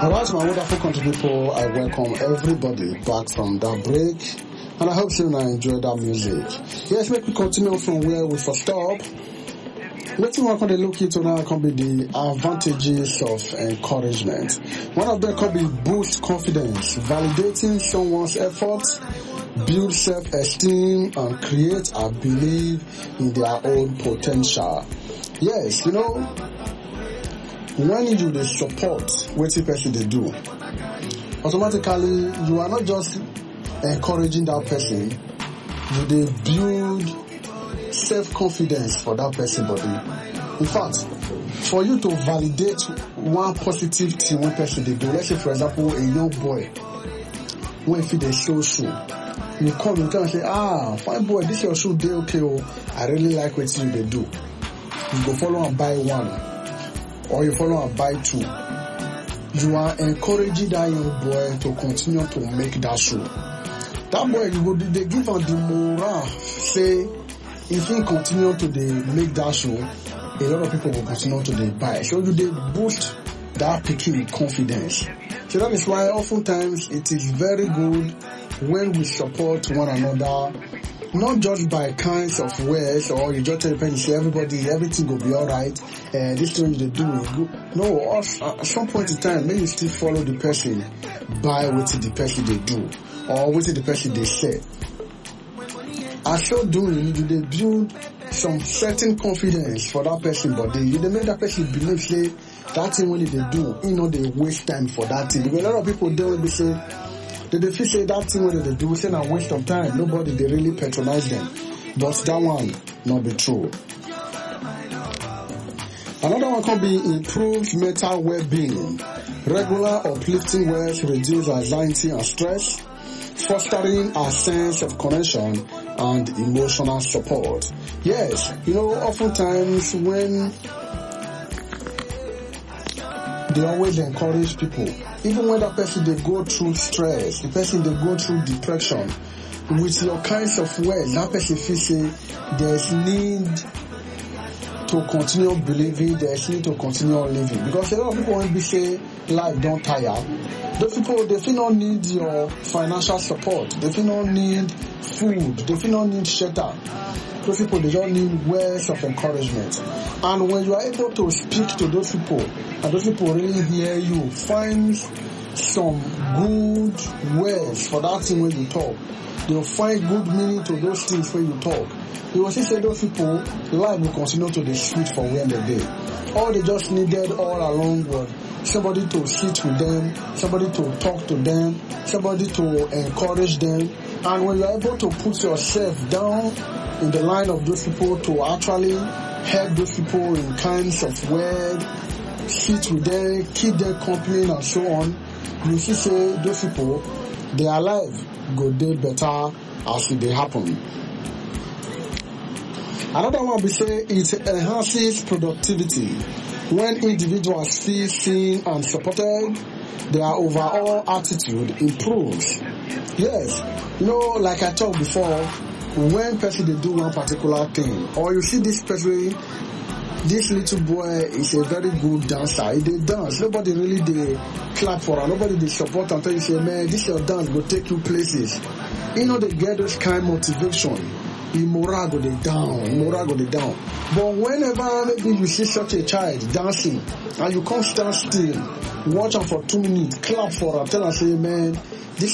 Alright, my wonderful country people, I welcome everybody back from that break, and I hope you enjoy that music. Yes, let me continue from where we first stopped. What you want to look into now can be the advantages of encouragement. One of them can be boost confidence, validating someone's efforts, build self-esteem, and create a belief in their own potential. Yes, when you dey support wetin person dey do, automatically you are not just encouraging that person, you dey build self-confidence for that person body. In fact, for you to validate one positive thing one person dey do, let's say for example a young boy wey fit dey sew shoe, you come you tell am say, fine boy, this your shoe dey okay I really like wetin you dey do. You go follow am buy one, or you follow and buy two. You are encouraging that young boy to continue to make that shoe. That boy, they give him the morale, say, if he continue to make that shoe, a lot of people will continue to buy. So they boost that picking confidence. So that is why oftentimes it is very good when we support one another, not just by kinds of words, or you just tell the person, say everything will be alright, this thing you do is good. No, at some point in time, maybe you still follow the person by what the person they do, or what the person they say. As so doing, you they build some certain confidence for that person, but they make that person believe, say, that thing when they do, they waste time for that thing. Because a lot of people don't say, they feel say that thing what they do, say a waste of time. Nobody they really patronize them. But that one not be true. Another one can be improved mental well-being. Regular uplifting words reduce anxiety and stress, fostering a sense of connection and emotional support. Yes, oftentimes when they always encourage people, even when that person they go through stress, the person they go through depression, with your kinds of words, that person feel say there's need to continue believing, there's need to continue living. Because a lot of people want to say life don't tire. Those people, they feel not need your financial support, they feel not need food, they feel not need shelter. Those people, they don't need words of encouragement. And when you are able to speak to those people, and those people really hear you, find some good words for that thing when you talk. They'll find good meaning to those things when you talk. You will see say those people, life will continue to be sweet for when they did. All they just needed all along was somebody to sit with them, somebody to talk to them, somebody to encourage them. And when you're able to put yourself down in the line of those people to actually help those people in kinds of words, sit with them, keep them company and so on, you see say those people, their life go day better as it they happen. Another one we say it enhances productivity. When individuals feel seen and supported, their overall attitude improves. Yes, like I talked before, when person they do one particular thing, or you see this person, this little boy is a very good dancer. They dance. Nobody really they clap for her. Nobody they support and tell you say, man, this your dance will take you places. They get those kind of motivation. Morale go they down. But whenever maybe you see such a child dancing and you come stand still, watch her for 2 minutes, clap for her, tell her say, man,